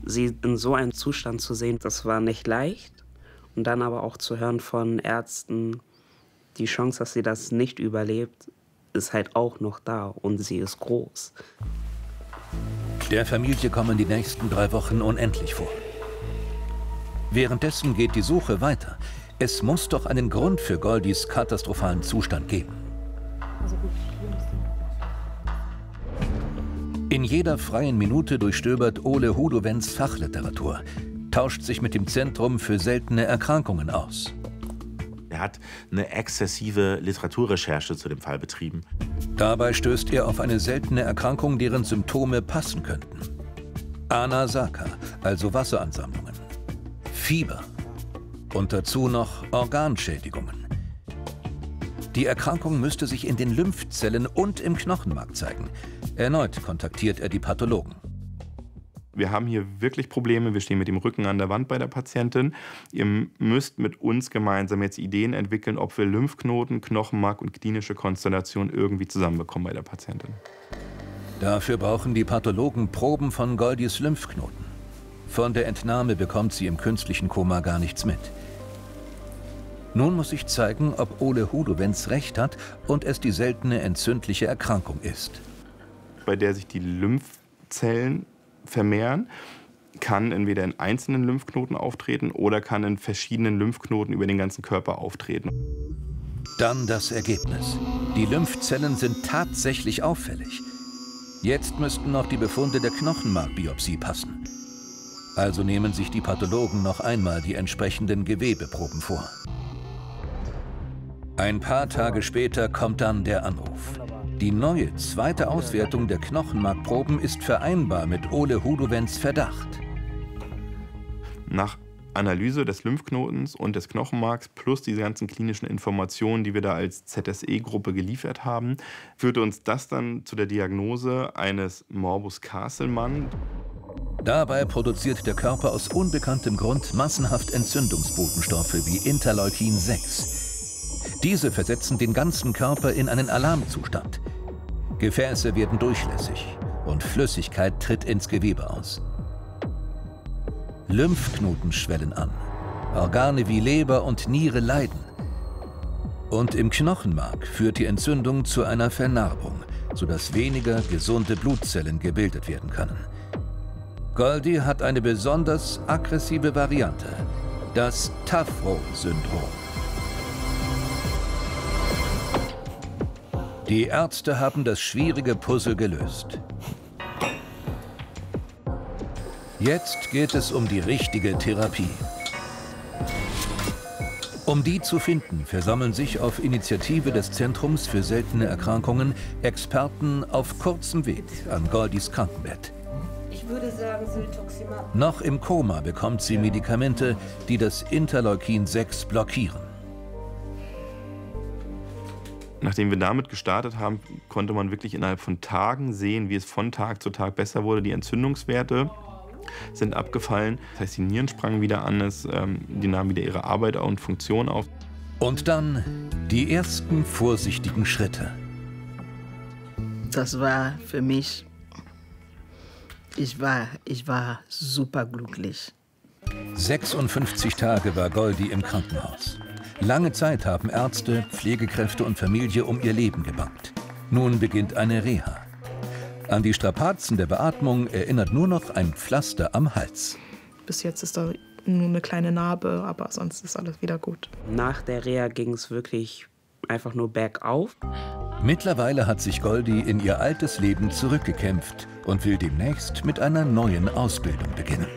Sie in so einem Zustand zu sehen, das war nicht leicht. Und dann aber auch zu hören von Ärzten, die Chance, dass sie das nicht überlebt, ist halt auch noch da und sie ist groß. Der Familie kommen die nächsten 3 Wochen unendlich vor. Währenddessen geht die Suche weiter. Es muss doch einen Grund für Goldys katastrophalen Zustand geben. In jeder freien Minute durchstöbert Ole Hudowens Fachliteratur, tauscht sich mit dem Zentrum für seltene Erkrankungen aus. Er hat eine exzessive Literaturrecherche zu dem Fall betrieben. Dabei stößt er auf eine seltene Erkrankung, deren Symptome passen könnten. Anasaka, also Wasseransammlungen. Fieber und dazu noch Organschädigungen. Die Erkrankung müsste sich in den Lymphzellen und im Knochenmark zeigen. Erneut kontaktiert er die Pathologen. Wir haben hier wirklich Probleme, wir stehen mit dem Rücken an der Wand bei der Patientin. Ihr müsst mit uns gemeinsam jetzt Ideen entwickeln, ob wir Lymphknoten, Knochenmark und klinische Konstellation irgendwie zusammenbekommen bei der Patientin. Dafür brauchen die Pathologen Proben von Goldys Lymphknoten. Von der Entnahme bekommt sie im künstlichen Koma gar nichts mit. Nun muss sich zeigen, ob Ole Hudowens recht hat und es die seltene entzündliche Erkrankung ist. Bei der sich die Lymphzellen vermehren, kann entweder in einzelnen Lymphknoten auftreten oder kann in verschiedenen Lymphknoten über den ganzen Körper auftreten. Dann das Ergebnis. Die Lymphzellen sind tatsächlich auffällig. Jetzt müssten noch die Befunde der Knochenmarkbiopsie passen. Also nehmen sich die Pathologen noch einmal die entsprechenden Gewebeproben vor. Ein paar Tage später kommt dann der Anruf. Die neue, zweite Auswertung der Knochenmarkproben ist vereinbar mit Ole Hudowens Verdacht. Nach Analyse des Lymphknotens und des Knochenmarks plus diese ganzen klinischen Informationen, die wir da als ZSE-Gruppe geliefert haben, führte uns das dann zu der Diagnose eines Morbus Castleman. Dabei produziert der Körper aus unbekanntem Grund massenhaft Entzündungsbotenstoffe wie Interleukin 6. Diese versetzen den ganzen Körper in einen Alarmzustand. Gefäße werden durchlässig und Flüssigkeit tritt ins Gewebe aus. Lymphknoten schwellen an. Organe wie Leber und Niere leiden. Und im Knochenmark führt die Entzündung zu einer Vernarbung, sodass weniger gesunde Blutzellen gebildet werden können. Goldy hat eine besonders aggressive Variante, das Tafro-Syndrom. Die Ärzte haben das schwierige Puzzle gelöst. Jetzt geht es um die richtige Therapie. Um die zu finden, versammeln sich auf Initiative des Zentrums für seltene Erkrankungen Experten auf kurzem Weg an Goldys Krankenbett. Ich würde sagen, Syltoximab. Noch im Koma bekommt sie Medikamente, die das Interleukin 6 blockieren. Nachdem wir damit gestartet haben, konnte man wirklich innerhalb von Tagen sehen, wie es von Tag zu Tag besser wurde. Die Entzündungswerte sind abgefallen. Das heißt, die Nieren sprangen wieder an, die nahmen wieder ihre Arbeit und Funktion auf. Und dann die ersten vorsichtigen Schritte. Das war für mich, ich war super glücklich. 56 Tage war Goldy im Krankenhaus. Lange Zeit haben Ärzte, Pflegekräfte und Familie um ihr Leben gebangt. Nun beginnt eine Reha. An die Strapazen der Beatmung erinnert nur noch ein Pflaster am Hals. Bis jetzt ist da nur eine kleine Narbe, aber sonst ist alles wieder gut. Nach der Reha ging es wirklich einfach nur bergauf. Mittlerweile hat sich Goldy in ihr altes Leben zurückgekämpft und will demnächst mit einer neuen Ausbildung beginnen.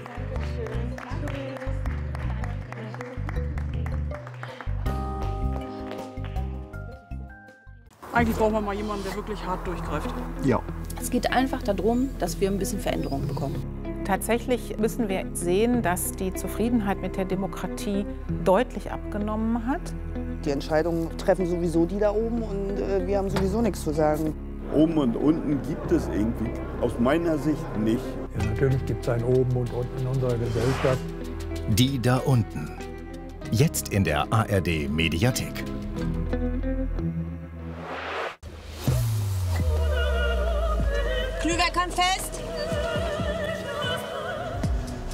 Eigentlich brauchen wir mal jemanden, der wirklich hart durchgreift. Ja. Es geht einfach darum, dass wir ein bisschen Veränderung bekommen. Tatsächlich müssen wir sehen, dass die Zufriedenheit mit der Demokratie deutlich abgenommen hat. Die Entscheidungen treffen sowieso die da oben und wir haben sowieso nichts zu sagen. Oben und unten gibt es irgendwie aus meiner Sicht nicht. Ja, natürlich gibt es ein Oben und Unten in unserer Gesellschaft. Die da unten. Jetzt in der ARD Mediathek. Klüver kann fest.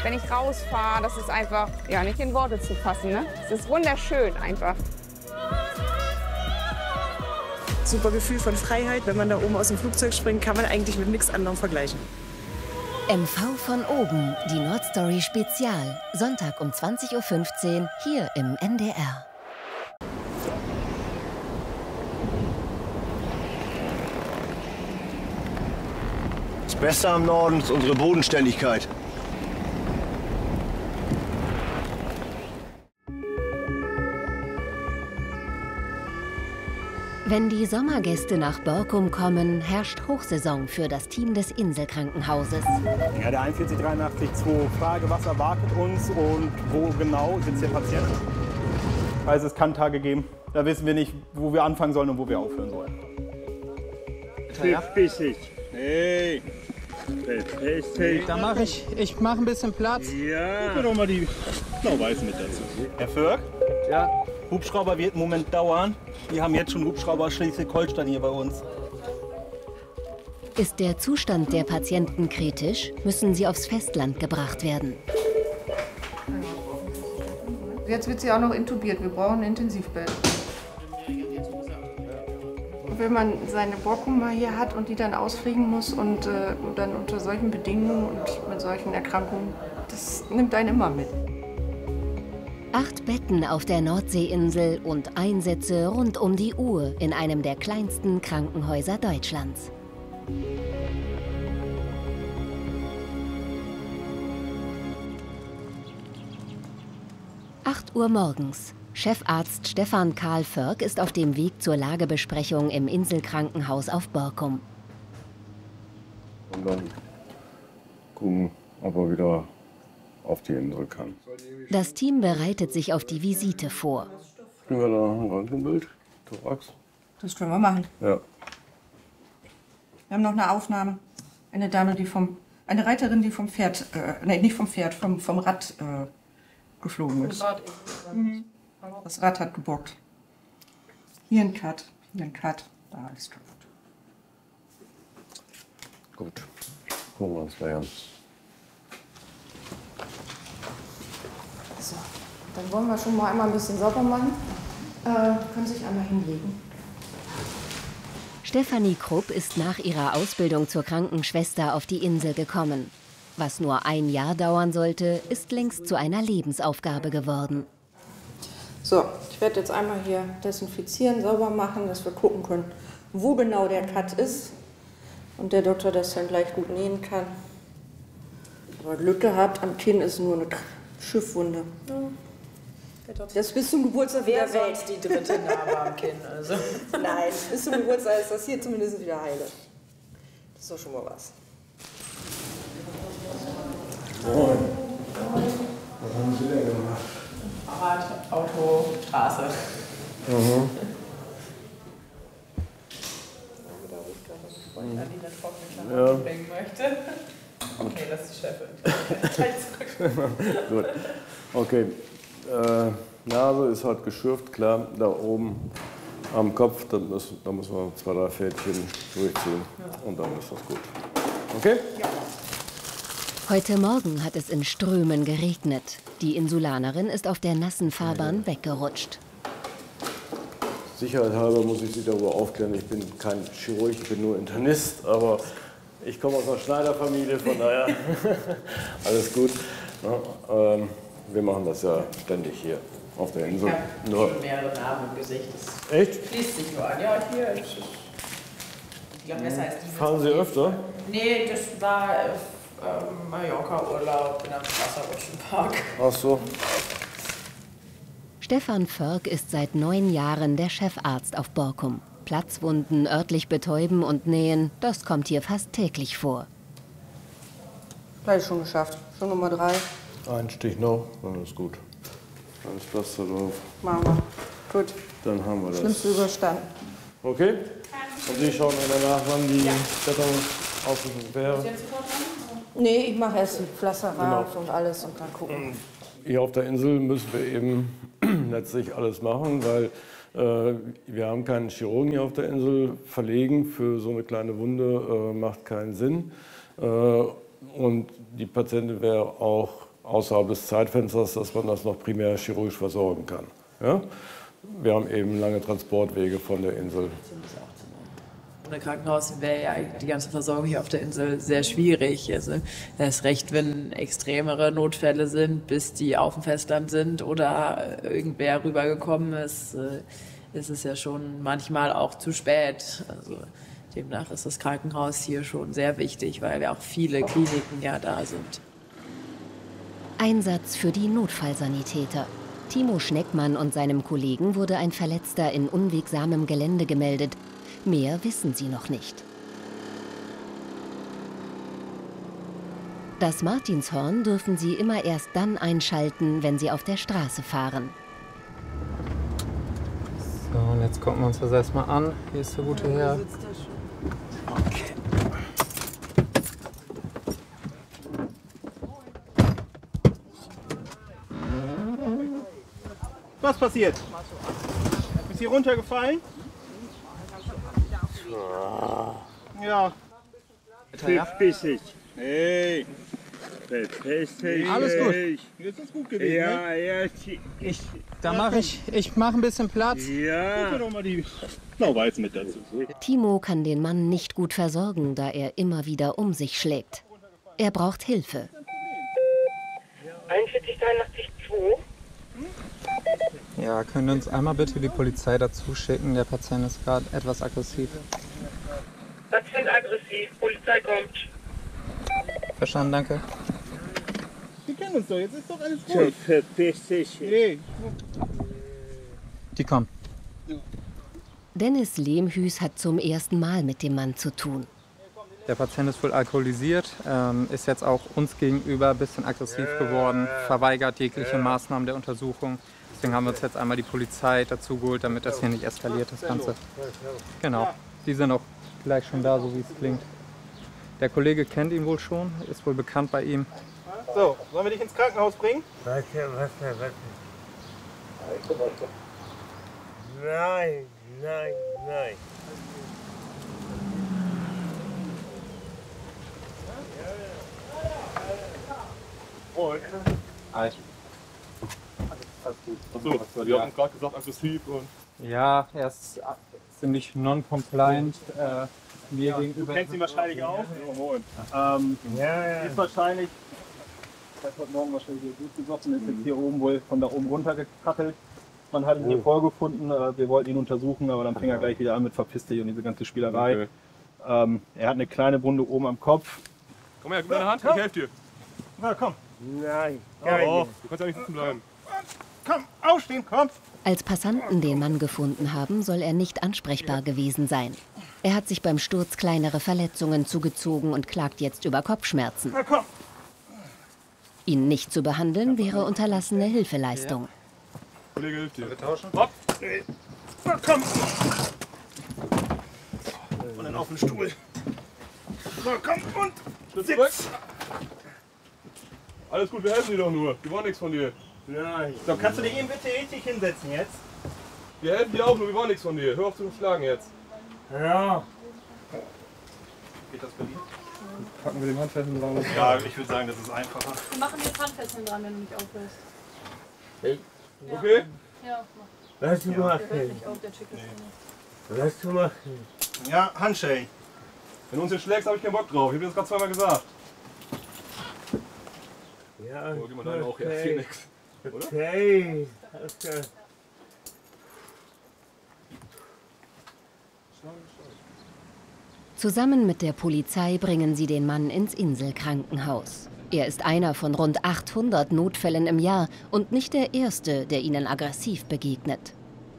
Wenn ich rausfahre, das ist einfach ja, nicht in Worte zu fassen. Ne? Es ist wunderschön einfach. Super Gefühl von Freiheit. Wenn man da oben aus dem Flugzeug springt, kann man eigentlich mit nichts anderem vergleichen. MV von oben, die Nordstory Spezial. Sonntag um 20:15 Uhr hier im NDR. Das Beste am Norden ist unsere Bodenständigkeit. Wenn die Sommergäste nach Borkum kommen, herrscht Hochsaison für das Team des Inselkrankenhauses. Ja, der 41382, Frage, was erwartet uns und wo genau sitzt der Patient? Also es kann Tage geben, da wissen wir nicht, wo wir anfangen sollen und wo wir aufhören sollen. Bissig. Hey. Da mache ich mache ein bisschen Platz. Ja. Guck doch mal die Blau-Weißen mit dazu. Herr Förg? Ja. Hubschrauber wird einen Moment dauern. Wir haben jetzt schon Hubschrauber Schleswig-Holstein hier bei uns. Ist der Zustand der Patienten kritisch, müssen sie aufs Festland gebracht werden. Jetzt wird sie auch noch intubiert. Wir brauchen ein Intensivbett. Wenn man seine Borkum mal hier hat und die dann ausfliegen muss und dann unter solchen Bedingungen und mit solchen Erkrankungen, das nimmt einen immer mit. 8 Betten auf der Nordseeinsel und Einsätze rund um die Uhr in einem der kleinsten Krankenhäuser Deutschlands. (8 Uhr morgens. Chefarzt Stefan Karl Förg ist auf dem Weg zur Lagebesprechung im Inselkrankenhaus auf Borkum. Und dann gucken, ob er wieder auf die Insel kann. Das Team bereitet sich auf die Visite vor. Kriegen wir da ein Röntgenbild? Thorax? Das können wir machen. Ja. Wir haben noch eine Aufnahme. Eine Dame, eine Reiterin, die vom Pferd, nicht vom Pferd, vom Rad geflogen ist. Mhm. Das Rad hat gebockt. Hier ein Cut, da ist kaputt. Gut, gucken wir uns gleich an. So, dann wollen wir schon mal einmal ein bisschen sauber machen. Können sich einmal hinlegen. Stefanie Krupp ist nach ihrer Ausbildung zur Krankenschwester auf die Insel gekommen. Was nur ein Jahr dauern sollte, ist längst zu einer Lebensaufgabe geworden. So, ich werde jetzt einmal hier desinfizieren, sauber machen, dass wir gucken können, wo genau der Cut ist und der Doktor das dann gleich gut nähen kann. Aber Glück gehabt, am Kinn ist nur eine Schiffwunde. Ja. Das bis zum Geburtstag wieder weg. Die dritte Narbe am Kinn. Also. Nein, bis zum Geburtstag ist das hier zumindest wieder heile. Das ist doch schon mal was. Moin. Was haben Sie denn gemacht? Fahrrad, Auto, Straße. Mhm. Wenn die dann trocknen Ja. bringen möchte. Okay, das ist die Chefin. Gut. Okay. Nase ist halt geschürft, klar. Da oben am Kopf, da müssen wir 2, 3 Fädchen durchziehen. Und dann ist das gut. Okay? Ja. Heute Morgen hat es in Strömen geregnet. Die Insulanerin ist auf der nassen Fahrbahn weggerutscht. Sicherheit halber muss ich Sie darüber aufklären. Ich bin kein Chirurg, ich bin nur Internist, aber ich komme aus einer Schneiderfamilie, von daher alles gut. Ja, wir machen das ja ständig hier auf der Insel. Ich habe schon mehrere Narben im Gesicht. Das echt? Schließt sich nur an. Ja, hier ist es. Ich glaube, besser als die. Fahren Sie öfter? Nee, das war Mallorca-Urlaub in einem Wasserrutschenpark. Ach so. Stefan Förg ist seit 9 Jahren der Chefarzt auf Borkum. Platzwunden örtlich betäuben und nähen, das kommt hier fast täglich vor. Gleich schon geschafft. Schon Nummer 3. Ein Stich noch, dann ist gut. Dann ist Pflaster drauf. Machen wir. Gut. Dann haben wir das. Schlimmste überstanden. Okay? Und Sie schauen dann danach, wann die Rettung aufgesucht wäre. Nee, ich mache erst die Pflaster rauf und alles und dann gucken. Hier auf der Insel müssen wir eben letztlich alles machen, weil wir haben keinen Chirurgen hier auf der Insel. Verlegen für so eine kleine Wunde macht keinen Sinn. Und die Patientin wäre auch außerhalb des Zeitfensters, dass man das noch primär chirurgisch versorgen kann. Ja? Wir haben eben lange Transportwege von der Insel. Ohne Krankenhaus wäre ja die ganze Versorgung hier auf der Insel sehr schwierig. Also erst recht, wenn extremere Notfälle sind, bis die auf dem Festland sind oder irgendwer rübergekommen ist, ist es ja schon manchmal auch zu spät. Also demnach ist das Krankenhaus hier schon sehr wichtig, weil ja auch viele Kliniken ja da sind. Einsatz für die Notfallsanitäter. Timo Schneckmann und seinem Kollegen wurde ein Verletzter in unwegsamem Gelände gemeldet. Mehr wissen sie noch nicht. Das Martinshorn dürfen sie immer erst dann einschalten, wenn sie auf der Straße fahren. So, und jetzt gucken wir uns das erstmal an. Hier ist der gute Herr. Okay. Was passiert? Bist du hier runtergefallen? Ja. Verpiss dich. Hey. Verpiss dich. Alles gut. Jetzt ist gut gewesen. Ja, ne? ja. Ich mache ein bisschen Platz. Ja. Guck doch mal die Blau-Weiß mit dazu. Timo kann den Mann nicht gut versorgen, da er immer wieder um sich schlägt. Er braucht Hilfe. 4183-2. Ja, können uns einmal bitte die Polizei dazu schicken? Der Patient ist gerade etwas aggressiv. Patient aggressiv, Polizei kommt. Verstanden, danke. Wir kennen uns doch, jetzt ist doch alles gut. Verpiss dich. Nee. Die kommen. Dennis Lehmhüß hat zum ersten Mal mit dem Mann zu tun. Der Patient ist wohl alkoholisiert, ist jetzt auch uns gegenüber ein bisschen aggressiv geworden, verweigert jegliche Maßnahmen der Untersuchung. Deswegen haben wir uns jetzt einmal die Polizei dazu geholt, damit das hier nicht eskaliert, das Ganze. Genau, die sind auch gleich schon da, so wie es klingt. Der Kollege kennt ihn wohl schon, ist wohl bekannt bei ihm. So, sollen wir dich ins Krankenhaus bringen? Warte. Nein. Alles gut. Achso, die haben gerade gesagt, aggressiv und... Ja, er ist ziemlich non-compliant mir gegenüber. Du kennst ihn wahrscheinlich auch? Ist wahrscheinlich... Er hat heute Morgen wahrscheinlich hier gut gesoffen, ist jetzt hier oben wohl von da oben runter gekackelt. Man hat ihn hier vorgefunden, wir wollten ihn untersuchen, aber dann fing er gleich wieder an mit Verpiss dich und diese ganze Spielerei. Okay. Er hat eine kleine Wunde oben am Kopf. Komm her, gib mir eine Hand, ich helfe dir. Na komm. Nein. Oh, du kannst ja nicht sitzen bleiben. Komm, aufstehen, komm. Als Passanten den Mann gefunden haben, soll er nicht ansprechbar gewesen sein. Er hat sich beim Sturz kleinere Verletzungen zugezogen und klagt jetzt über Kopfschmerzen. Na komm. Ihn nicht zu behandeln, wäre unterlassene Hilfeleistung. Kollege hilft dir. Wir tauschen. Hopp. Na komm. Und dann auf den Stuhl. So, komm und sitz. Alles gut, wir helfen dir doch nur. Wir wollen nichts von dir. Nein. So, kannst du dich eben bitte richtig hinsetzen jetzt? Wir helfen dir auch nur, wir wollen nichts von dir. Hör auf zu schlagen jetzt. Ja. Geht das bei dir? Packen wir den Handfesseln dran. Ja, ich würde sagen, das ist einfacher. Wir machen jetzt Handfesseln dran, wenn du mich aufhörst. Hey. Ja. Okay? Ja, mach. Lass du machen. Lass du machen. Ja, Handshake. Wenn du uns jetzt schlägst, habe ich keinen Bock drauf. Ich habe das gerade zweimal gesagt. Ja, gib mal deinen auch her. Viel nix. Oder? Okay. Zusammen mit der Polizei bringen sie den Mann ins Inselkrankenhaus. Er ist einer von rund 800 Notfällen im Jahr und nicht der erste, der ihnen aggressiv begegnet.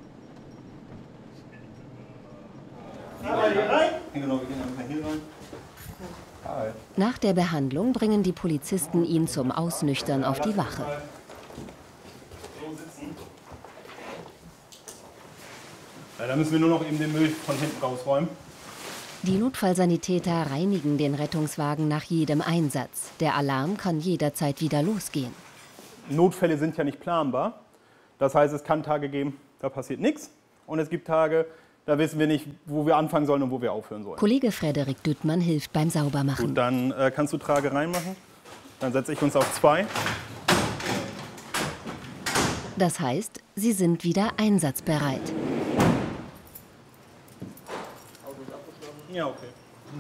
Nach der Behandlung bringen die Polizisten ihn zum Ausnüchtern auf die Wache. Ja, da müssen wir nur noch eben den Müll von hinten rausräumen. Die Notfallsanitäter reinigen den Rettungswagen nach jedem Einsatz. Der Alarm kann jederzeit wieder losgehen. Notfälle sind ja nicht planbar. Das heißt, es kann Tage geben, da passiert nichts. Und es gibt Tage, da wissen wir nicht, wo wir anfangen sollen und wo wir aufhören sollen. Kollege Frederik Düttmann hilft beim Saubermachen. Gut, dann kannst du Trage reinmachen. Dann setze ich uns auf 2. Das heißt, sie sind wieder einsatzbereit. Ja, okay.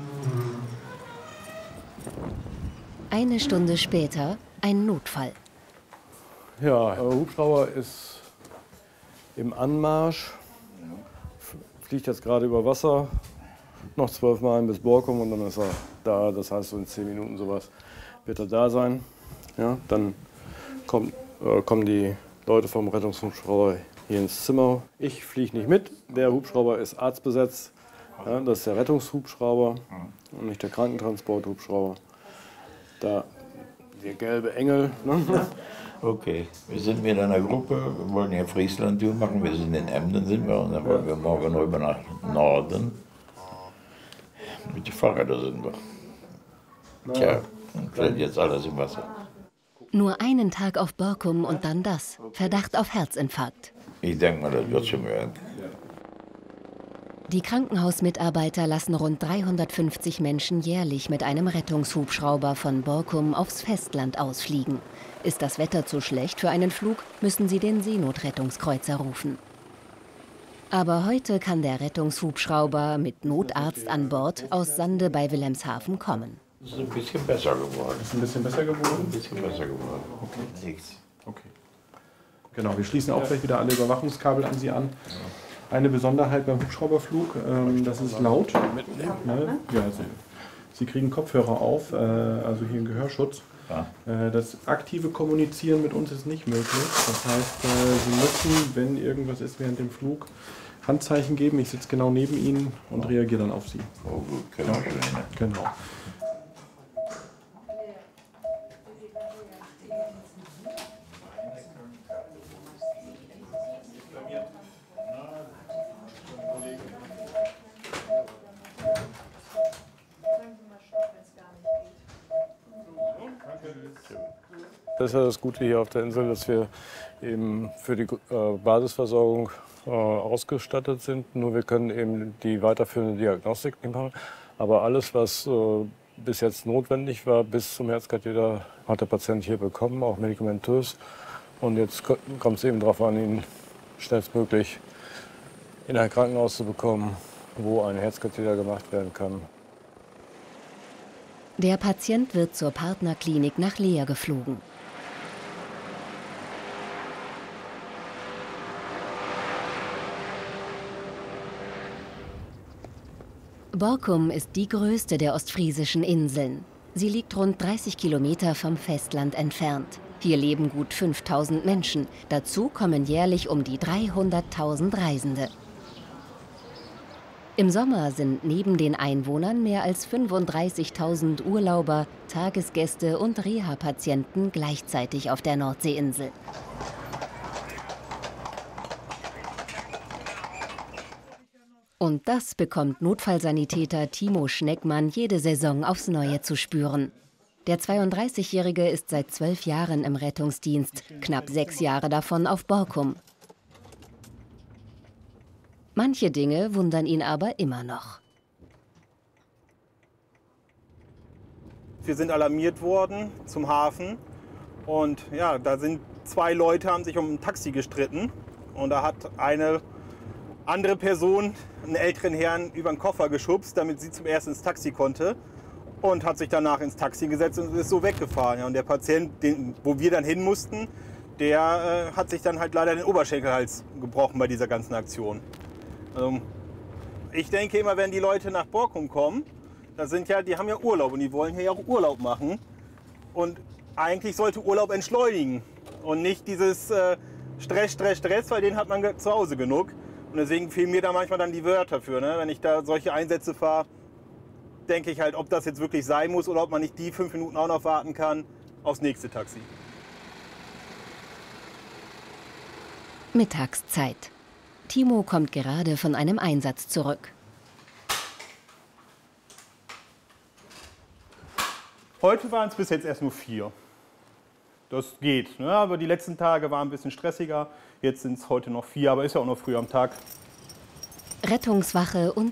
Eine Stunde später ein Notfall. Ja, Hubschrauber ist im Anmarsch, fliegt jetzt gerade über Wasser, noch 12 Meilen bis Borkum und dann ist er da. Das heißt, so in 10 Minuten sowas wird er da sein. Ja, dann kommen die Leute vom Rettungshubschrauber hier ins Zimmer. Ich fliege nicht mit, der Hubschrauber ist arztbesetzt. Ja, das ist der Rettungshubschrauber und nicht der Krankentransporthubschrauber. Da der gelbe Engel. Ne? Okay, wir sind mit einer Gruppe, wir wollen hier Friesland-Tour machen, wir sind in Emden, sind wir, und dann wollen wir morgen rüber nach Norden. Mit den Fahrrädern sind wir. Tja, und fällt jetzt alles im Wasser. Nur einen Tag auf Borkum und dann das. Verdacht auf Herzinfarkt. Ich denke mal, das wird schon werden. Die Krankenhausmitarbeiter lassen rund 350 Menschen jährlich mit einem Rettungshubschrauber von Borkum aufs Festland ausfliegen. Ist das Wetter zu schlecht für einen Flug, müssen sie den Seenotrettungskreuzer rufen. Aber heute kann der Rettungshubschrauber mit Notarzt an Bord aus Sande bei Wilhelmshaven kommen. Es ist ein bisschen besser geworden. Ist ein bisschen besser geworden? Ein bisschen besser geworden. Okay. Nichts. Okay. Genau, wir schließen auch gleich wieder alle Überwachungskabel an Sie an. Eine Besonderheit beim Hubschrauberflug, das ist laut. Ne? Ja, Sie kriegen Kopfhörer auf, also hier einen Gehörschutz. Ja. Das aktive Kommunizieren mit uns ist nicht möglich. Das heißt, Sie müssen, wenn irgendwas ist während dem Flug, Handzeichen geben. Ich sitze genau neben Ihnen und reagiere dann auf Sie. Oh gut, genau. Genau. Das ist ja das Gute hier auf der Insel, dass wir eben für die Basisversorgung ausgestattet sind. Nur wir können eben die weiterführende Diagnostik nicht machen. Aber alles, was bis jetzt notwendig war, bis zum Herzkatheter, hat der Patient hier bekommen, auch medikamentös. Und jetzt kommt es eben darauf an, ihn schnellstmöglich in ein Krankenhaus zu bekommen, wo ein Herzkatheter gemacht werden kann. Der Patient wird zur Partnerklinik nach Leer geflogen. Borkum ist die größte der ostfriesischen Inseln. Sie liegt rund 30 Kilometer vom Festland entfernt. Hier leben gut 5000 Menschen. Dazu kommen jährlich um die 300.000 Reisende. Im Sommer sind neben den Einwohnern mehr als 35.000 Urlauber, Tagesgäste und Reha-Patienten gleichzeitig auf der Nordseeinsel. Und das bekommt Notfallsanitäter Timo Schneckmann jede Saison aufs Neue zu spüren. Der 32-Jährige ist seit 12 Jahren im Rettungsdienst, knapp 6 Jahre davon auf Borkum. Manche Dinge wundern ihn aber immer noch. Wir sind alarmiert worden zum Hafen und ja, da sind 2 Leute, haben sich um ein Taxi gestritten und da hat eine andere Person einen älteren Herrn über den Koffer geschubst, damit sie zum ersten ins Taxi konnte und hat sich danach ins Taxi gesetzt und ist so weggefahren. Ja, und der Patient, wo wir dann hin mussten, der hat sich dann halt leider den Oberschenkelhals gebrochen bei dieser ganzen Aktion. Also, ich denke immer, wenn die Leute nach Borkum kommen, die haben ja Urlaub und die wollen hier ja auch Urlaub machen. Und eigentlich sollte Urlaub entschleunigen und nicht dieses Stress, weil den hat man zu Hause genug. Und deswegen fehlen mir da manchmal dann die Wörter für. Ne? Wenn ich da solche Einsätze fahre, denke ich halt, ob das jetzt wirklich sein muss oder ob man nicht die 5 Minuten auch noch warten kann aufs nächste Taxi. Mittagszeit. Timo kommt gerade von einem Einsatz zurück. Heute waren es bis jetzt erst nur 4. Das geht, ne? Aber die letzten Tage waren ein bisschen stressiger. Jetzt sind es heute noch 4, aber ist ja auch noch früh am Tag. Rettungswache und